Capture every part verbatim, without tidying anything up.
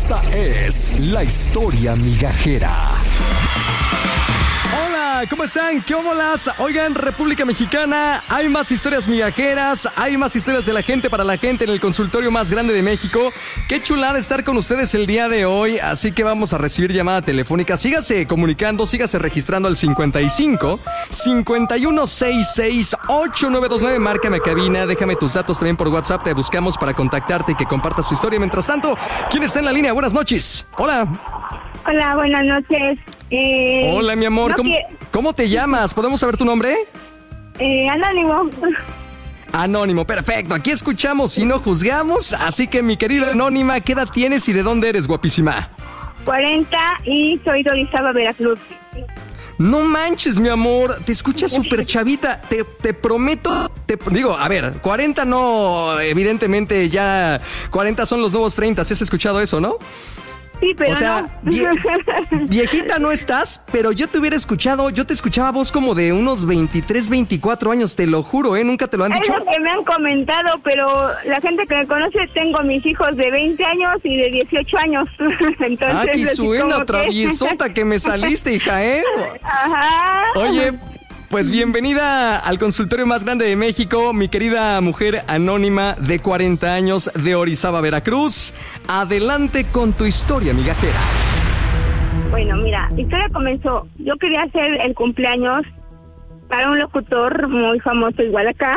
Esta es la historia migajera. Hola, ¿cómo están? ¿Qué bolas? Oigan, República Mexicana, hay más historias migajeras, hay más historias de la gente para la gente en el consultorio más grande de México. Qué chulada estar con ustedes el día de hoy, así que vamos a recibir llamada telefónica. Sígase comunicando, sígase registrando al cincuenta y cinco, cincuenta y uno sesenta y seis, ochenta y nueve veintinueve. Márcame a cabina, déjame tus datos también por WhatsApp, te buscamos para contactarte y que compartas tu historia. Mientras tanto, ¿quién está en la línea? Buenas noches. Hola. Hola, buenas noches. Eh, Hola, mi amor. no ¿Cómo, que... ¿Cómo te llamas? ¿Podemos saber tu nombre? Eh, Anónimo. Anónimo, perfecto. Aquí escuchamos y no juzgamos. Así que, mi querida Anónima, ¿qué edad tienes y de dónde eres, guapísima? cuarenta y soy de Orizaba, Veracruz. No manches, mi amor. Te escuchas súper chavita. Te, te prometo... Te, digo, a ver, cuarenta no... Evidentemente ya... cuarenta son los nuevos treinta. ¿Sí has escuchado eso, no? Sí, pero o sea, no. vie, viejita no estás, pero yo te hubiera escuchado, yo te escuchaba vos como de unos veintitrés, veinticuatro años, te lo juro, ¿eh? Nunca te lo han dicho. Es lo que me han comentado, pero la gente que me conoce, tengo mis hijos de veinte años y de dieciocho años. Entonces, ah, qué suena, que... traviesota que me saliste, hija, ¿eh? Ajá. Oye, pues bienvenida al consultorio más grande de México, mi querida mujer anónima de cuarenta años de Orizaba, Veracruz. Adelante con tu historia migajera. Bueno, mira, la historia comenzó. Yo quería hacer el cumpleaños para un locutor muy famoso igual acá.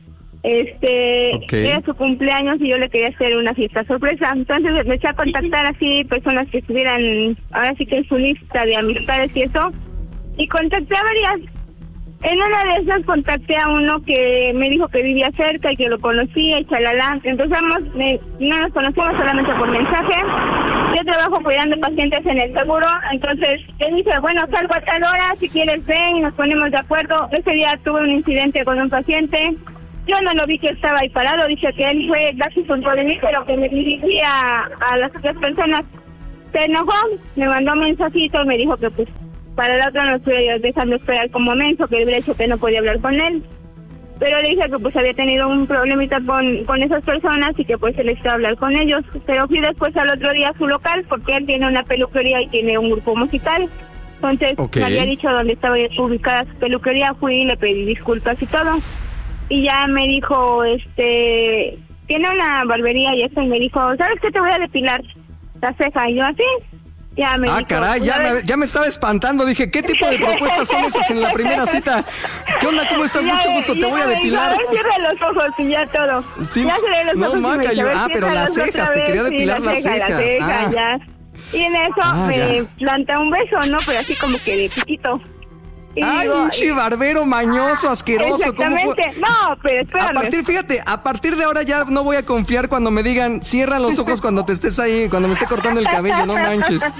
Este, okay. Era su cumpleaños y yo le quería hacer una fiesta sorpresa. Entonces me eché a contactar así personas que estuvieran, ahora sí que en su lista de amistades y eso. Y contacté a varias. En una de esas contacté a uno que me dijo que vivía cerca y que lo conocía y chalala. Empezamos, eh, no nos conocimos solamente por mensaje. Yo trabajo cuidando pacientes en el seguro, entonces él dice, bueno, salgo a tal hora, si quieres ven y nos ponemos de acuerdo. Ese día tuve un incidente con un paciente. Yo no lo vi que estaba ahí parado, dice que él fue casi junto de mí, pero que me dirigía a las otras personas. Se enojó, me mandó un mensajito y me dijo que pues para la otra no estuviera dejando esperar como menso, que le hubiera dicho que no podía hablar con él. Pero le dije que pues había tenido un problemita con, con esas personas y que pues él estaba a hablar con ellos. Pero fui después al otro día a su local porque él tiene una peluquería y tiene un grupo musical. Entonces okay. Me había dicho dónde estaba ubicada su peluquería, fui y le pedí disculpas y todo. Y ya me dijo, este, tiene una barbería y eso, y me dijo, ¿sabes qué? Te voy a depilar la ceja. Y yo así... Ya me ah, dijo, caray, ya me, ya me estaba espantando. Dije, ¿qué tipo de propuestas son esas en la primera cita? ¿Qué onda? ¿Cómo estás? Ya, Mucho gusto, te voy a depilar. Dijo, cierra los ojos y ya todo. Sí, ya cerré los no, ojos. Maca, yo, ah, pero las cejas, te quería depilar sí, las ceja, cejas. La ceja, ah. ya. Y en eso ah, me ya. planta un beso, ¿no? Pero así como que de piquito. Y ¡ay, digo, un chivarbero mañoso, asqueroso! Exactamente. ¿Cómo? No, pero espérame. A partir, fíjate, a partir de ahora ya no voy a confiar cuando me digan, cierra los ojos cuando te estés ahí, cuando me esté cortando el cabello, no manches.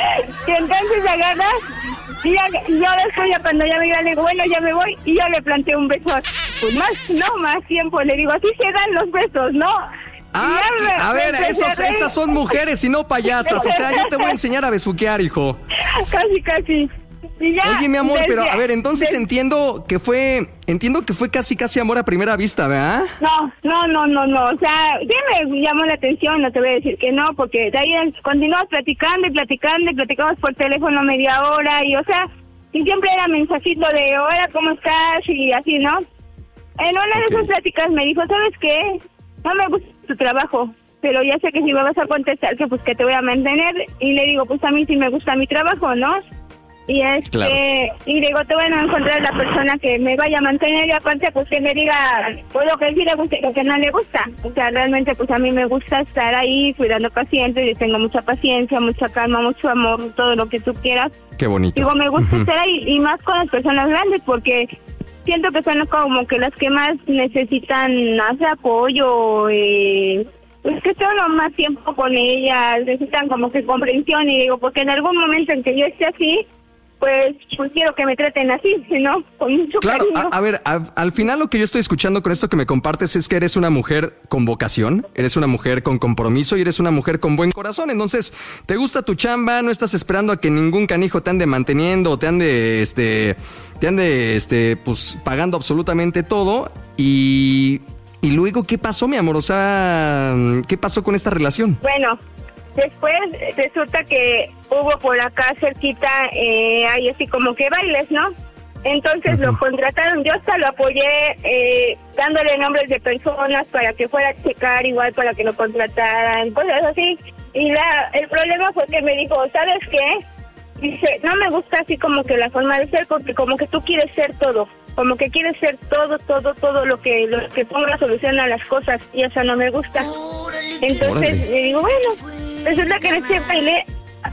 Y entonces agarras, y ya, y yo después ya cuando ya me iba, le digo, bueno, ya me voy, y yo le planteé un beso, pues más, no, más tiempo, le digo, así se dan los besos, ¿no? Ah, me, a ver, esos, esas son mujeres y no payasas, o sea, yo te voy a enseñar a besuquear, hijo. Casi, casi. Y ya, oye, mi amor, desde, pero a ver, entonces desde, entiendo que fue, entiendo que fue casi casi amor a primera vista, ¿verdad? No, no, no, no, no, o sea, sí me llamó la atención, no te voy a decir que no, porque de ahí continuamos platicando y platicando y platicamos por teléfono media hora y, o sea, y siempre era mensajito de, hola, ¿cómo estás? Y así, ¿no? En una okay. de esas pláticas me dijo, ¿sabes qué? No me gusta tu trabajo, pero ya sé que si me vas a contestar, que pues que te voy a mantener, y le digo, pues a mí sí me gusta mi trabajo, ¿no? Y es claro. que, y digo, te van a encontrar la persona que me vaya a mantener y aparte pues que me diga pues lo que sí le gusta y lo que no le gusta. O sea, realmente pues a mí me gusta estar ahí cuidando pacientes, yo tengo mucha paciencia, mucha calma, mucho amor, todo lo que tú quieras. Qué bonito. Digo, me gusta uh-huh. estar ahí y más con las personas grandes porque siento que son como que las que más necesitan hacer apoyo, eh, pues que estoy más tiempo con ellas, necesitan como que comprensión y digo, porque en algún momento en que yo esté así, Pues, pues quiero que me traten así, ¿no? Con mucho claro, cariño. A, a ver, a, al final lo que yo estoy escuchando con esto que me compartes es que eres una mujer con vocación, eres una mujer con compromiso y eres una mujer con buen corazón. Entonces, te gusta tu chamba, no estás esperando a que ningún canijo te ande manteniendo o te ande, este, te ande, este, pues, pagando absolutamente todo. Y, y luego, ¿qué pasó, mi amor? O sea, ¿qué pasó con esta relación? Bueno, después resulta que hubo por acá cerquita, eh, hay así como que bailes, ¿no? Entonces uh-huh. lo contrataron, yo hasta lo apoyé eh, dándole nombres de personas para que fuera a checar, igual para que lo contrataran, cosas así. Y la el problema fue que me dijo, ¿sabes qué? Dice, no me gusta así como que la forma de ser, porque como que tú quieres ser todo, como que quieres ser todo, todo, todo lo que lo que ponga solución a las cosas, y eso no me gusta. Entonces le digo, bueno, resulta que en ese baile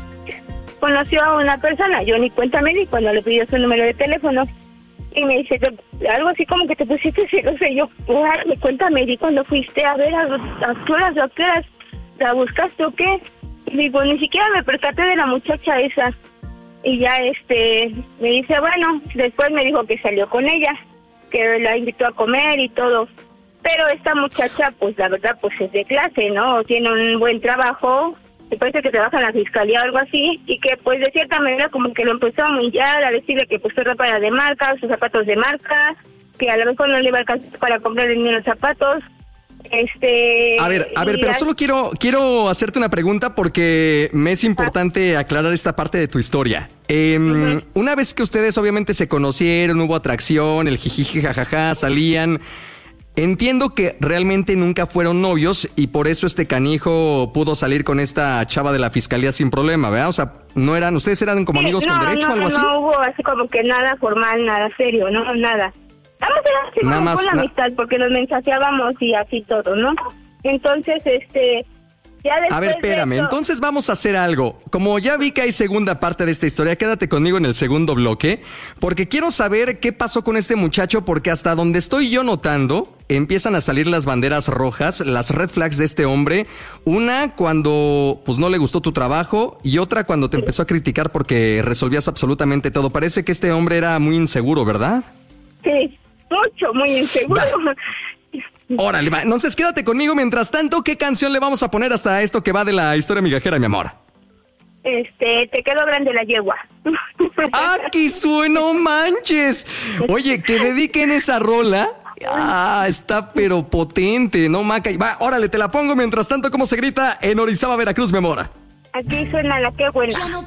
conoció a una persona, yo ni cuenta me di cuando le pidió su número de teléfono, y me dice, algo así como que te pusiste celosa, y yo, ni cuenta me di cuando fuiste a ver a, a qué horas, a qué horas la buscaste o qué. Y digo, ni siquiera me percaté de la muchacha esa. Y ya este me dice, bueno, después me dijo que salió con ella, que la invitó a comer y todo. Pero esta muchacha, pues la verdad, pues es de clase, ¿no? Tiene un buen trabajo, me parece que trabaja en la fiscalía o algo así, y que pues de cierta manera como que lo empezó a humillar, a decirle que pues su ropa era de marca, sus zapatos de marca, que a lo mejor no le iba a alcanzar para comprarle ni los zapatos. Este a ver, a ver, pero solo quiero quiero hacerte una pregunta porque me es importante aclarar esta parte de tu historia. Eh, uh-huh. Una vez que ustedes obviamente se conocieron, hubo atracción, el jijiji jajaja, salían. Entiendo que realmente nunca fueron novios y por eso este canijo pudo salir con esta chava de la fiscalía sin problema, ¿verdad? O sea, no eran, ustedes eran como sí, amigos no, con derecho no, o algo no, así. No hubo así como que nada formal, nada serio, no, nada. Vamos a hacer una buena amistad porque nos mensajeábamos y así todo, ¿no? Entonces, este, ya después A ver, espérame, eso... entonces vamos a hacer algo. Como ya vi que hay segunda parte de esta historia, quédate conmigo en el segundo bloque, porque quiero saber qué pasó con este muchacho, porque hasta donde estoy yo notando, empiezan a salir las banderas rojas, las red flags de este hombre. Una cuando pues no le gustó tu trabajo y otra cuando te empezó a criticar porque resolvías absolutamente todo. Parece que este hombre era muy inseguro, ¿verdad? Sí. Mucho, muy inseguro. Va. Órale, va. Entonces quédate conmigo. Mientras tanto, ¿qué canción le vamos a poner hasta esto que va de la historia migajera, mi amor? Este, te quedó grande la yegua. ¡Aquí suena, no manches! Oye, que dediquen esa rola. Ah, está pero potente, ¿no, Maca? Va, órale, te la pongo. Mientras tanto, ¿cómo se grita en Orizaba, Veracruz, mi amor? Aquí suena la que buena.